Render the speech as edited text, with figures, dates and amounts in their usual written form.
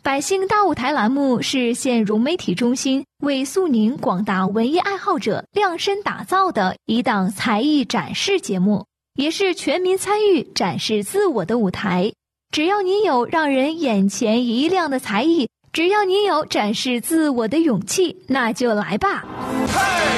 百姓大舞台栏目是县融媒体中心为肃宁广大文艺爱好者量身打造的一档才艺展示节目，也是全民参与展示自我的舞台。只要你有让人眼前一亮的才艺，只要你有展示自我的勇气，那就来吧。